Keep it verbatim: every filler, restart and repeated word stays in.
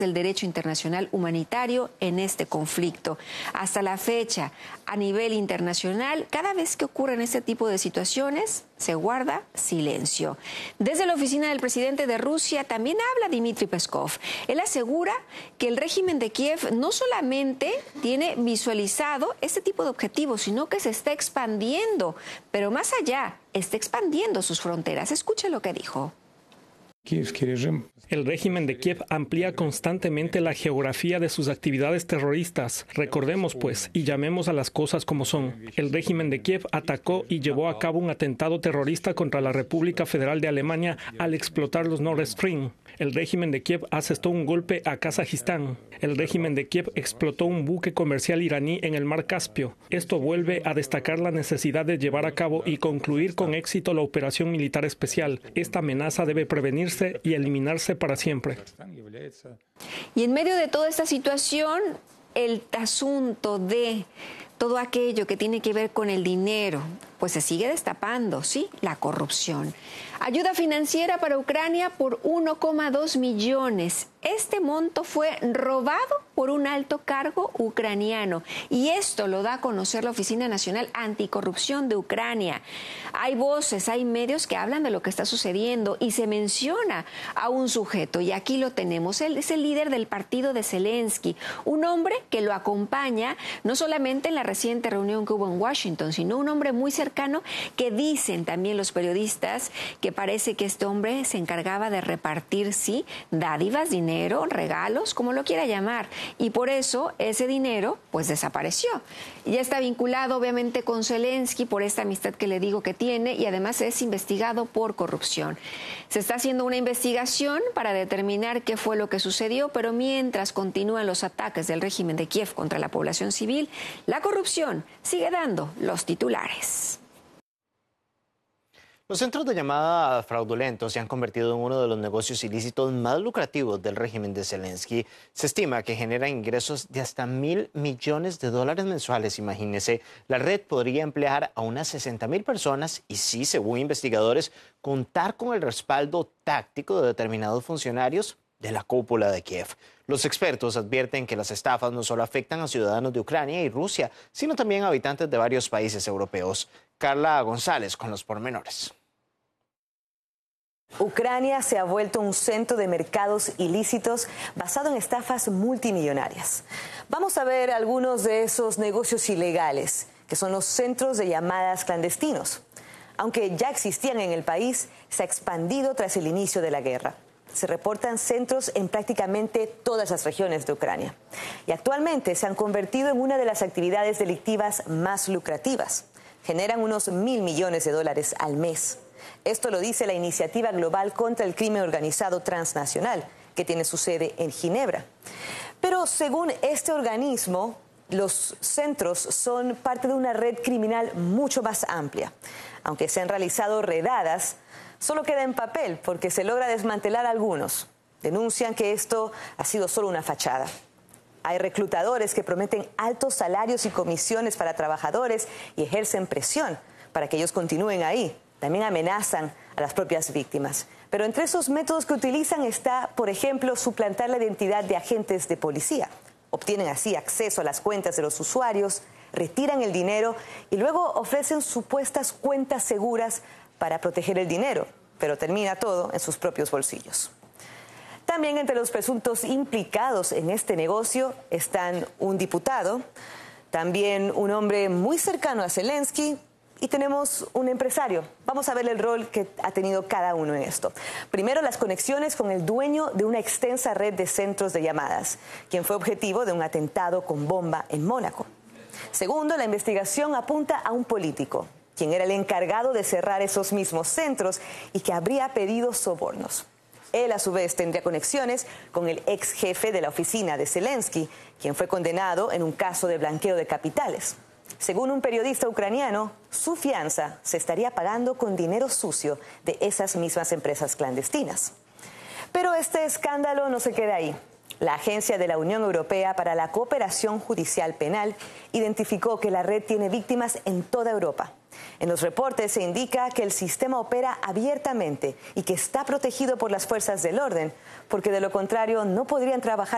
del derecho internacional humanitario en este conflicto. Hasta la fecha, a nivel internacional, cada vez que ocurren este tipo de situaciones, se guarda silencio. Desde la oficina del presidente de Rusia también habla Dmitry Peskov. Él asegura que el régimen de Kiev no solamente tiene visualizado este tipo de objetivos, sino que se está expandiendo, pero más allá, está expandiendo sus fronteras. Escuche lo que dijo. El régimen de Kiev amplía constantemente la geografía de sus actividades terroristas. Recordemos, pues, y llamemos a las cosas como son. El régimen de Kiev atacó y llevó a cabo un atentado terrorista contra la República Federal de Alemania al explotar los Nord Stream. El régimen de Kiev asestó un golpe a Kazajistán. El régimen de Kiev explotó un buque comercial iraní en el mar Caspio. Esto vuelve a destacar la necesidad de llevar a cabo y concluir con éxito la operación militar especial. Esta amenaza debe prevenirse y eliminarse para siempre. Y en medio de toda esta situación, el asunto de todo aquello que tiene que ver con el dinero, pues se sigue destapando, sí, la corrupción. Ayuda financiera para Ucrania por uno coma dos millones. Este monto fue robado por un alto cargo ucraniano y esto lo da a conocer la Oficina Nacional Anticorrupción de Ucrania. Hay voces, hay medios que hablan de lo que está sucediendo y se menciona a un sujeto y aquí lo tenemos. Él es el líder del partido de Zelensky, un hombre que lo acompaña no solamente en la reciente reunión que hubo en Washington, sino un hombre muy cercano que dicen también los periodistas que parece que este hombre se encargaba de repartir, sí, dádivas, dinero, regalos, como lo quiera llamar. Y por eso ese dinero, pues, desapareció. Y ya está vinculado, obviamente, con Zelensky por esta amistad que le digo que tiene y además es investigado por corrupción. Se está haciendo una investigación para determinar qué fue lo que sucedió, pero mientras continúan los ataques del régimen de Kiev contra la población civil, la corrupción sigue dando los titulares. Los centros de llamada fraudulentos se han convertido en uno de los negocios ilícitos más lucrativos del régimen de Zelensky. Se estima que generan ingresos de hasta mil millones de dólares mensuales. Imagínese, la red podría emplear a unas sesenta mil personas y sí, según investigadores, contar con el respaldo táctico de determinados funcionarios de la cúpula de Kiev. Los expertos advierten que las estafas no solo afectan a ciudadanos de Ucrania y Rusia, sino también a habitantes de varios países europeos. Carla González con los pormenores. Ucrania se ha vuelto un centro de mercados ilícitos basado en estafas multimillonarias. Vamos a ver algunos de esos negocios ilegales, que son los centros de llamadas clandestinos. Aunque ya existían en el país, se ha expandido tras el inicio de la guerra. Se reportan centros en prácticamente todas las regiones de Ucrania. Y actualmente se han convertido en una de las actividades delictivas más lucrativas. Generan unos mil millones de dólares al mes. Esto lo dice la Iniciativa Global contra el Crimen Organizado Transnacional, que tiene su sede en Ginebra. Pero según este organismo, los centros son parte de una red criminal mucho más amplia. Aunque se han realizado redadas, solo queda en papel porque se logra desmantelar algunos. Denuncian que esto ha sido solo una fachada. Hay reclutadores que prometen altos salarios y comisiones para trabajadores y ejercen presión para que ellos continúen ahí. También amenazan a las propias víctimas. Pero entre esos métodos que utilizan está, por ejemplo, suplantar la identidad de agentes de policía. Obtienen así acceso a las cuentas de los usuarios, retiran el dinero y luego ofrecen supuestas cuentas seguras para proteger el dinero, pero termina todo en sus propios bolsillos. También entre los presuntos implicados en este negocio están un diputado, también un hombre muy cercano a Zelensky, y tenemos un empresario. Vamos a ver el rol que ha tenido cada uno en esto. Primero, las conexiones con el dueño de una extensa red de centros de llamadas, quien fue objetivo de un atentado con bomba en Mónaco. Segundo, la investigación apunta a un político, quien era el encargado de cerrar esos mismos centros y que habría pedido sobornos. Él, a su vez, tendría conexiones con el ex jefe de la oficina de Zelensky, quien fue condenado en un caso de blanqueo de capitales. Según un periodista ucraniano, su fianza se estaría pagando con dinero sucio de esas mismas empresas clandestinas. Pero este escándalo no se queda ahí. La Agencia de la Unión Europea para la Cooperación Judicial Penal identificó que la red tiene víctimas en toda Europa. En los reportes se indica que el sistema opera abiertamente y que está protegido por las fuerzas del orden, porque de lo contrario no podrían trabajar